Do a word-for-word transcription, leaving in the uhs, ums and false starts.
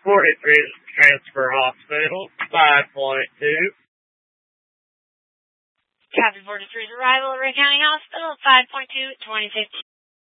forty-three Transfer Hospital, five point two. Copy forty-three's arrival at Ray County Hospital, five point two, twenty fifteen.